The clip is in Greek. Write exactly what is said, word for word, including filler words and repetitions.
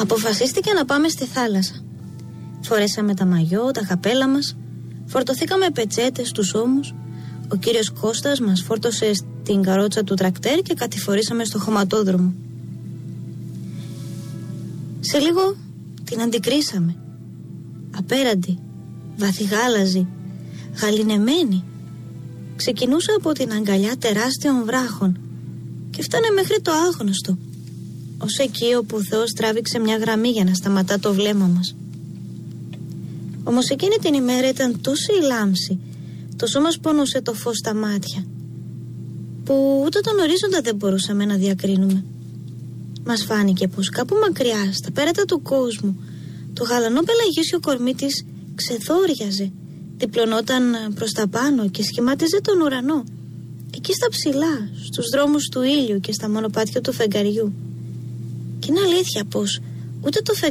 Αποφασίστηκε να πάμε στη θάλασσα. Φορέσαμε τα μαγιό, τα καπέλα μας, φορτωθήκαμε πετσέτες στους ώμους. Ο κύριος Κώστας μας φόρτωσε στην καρότσα του τρακτέρ και κατηφορήσαμε στο χωματόδρομο. Σε λίγο την αντικρίσαμε. Απέραντη, βαθυγάλαζη, γαληνεμένη. Ξεκινούσε από την αγκαλιά τεράστιων βράχων και φτάνε μέχρι το άγνωστο, ως εκεί όπου ο Θεός τράβηξε μια γραμμή για να σταματά το βλέμμα μας. Όμως εκείνη την ημέρα ήταν τόση η λάμψη, τόσο μας πονούσε το φως στα μάτια, που ούτε τον ορίζοντα δεν μπορούσαμε να διακρίνουμε. Μας φάνηκε πως κάπου μακριά, στα πέρατα του κόσμου, το γαλανό πελαγίσιο κορμί της ξεθόριαζε, διπλωνόταν προς τα πάνω και σχημάτιζε τον ουρανό, εκεί στα ψηλά, στους δρόμους του ήλιου και στα μονοπάτια του φεγγαριού. Και είναι αλήθεια πως ούτε το φεγγάρι